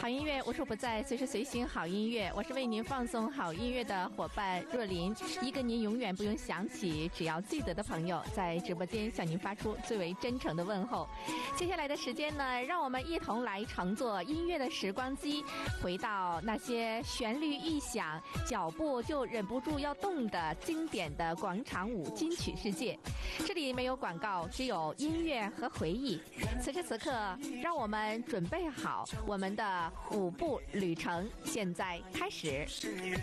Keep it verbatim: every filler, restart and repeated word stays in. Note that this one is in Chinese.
好音乐无处不在，随时随行好音乐，我是为您放送好音乐的伙伴若琳，一个您永远不用想起，只要记得的朋友，在直播间向您发出最为真诚的问候。接下来的时间呢，让我们一同来乘坐音乐的时光机，回到那些旋律一响，脚步就忍不住要动的经典的广场舞金曲世界。这里没有广告，只有音乐和回忆。此时此刻，让我们准备好我们的舞步旅程，现在开始。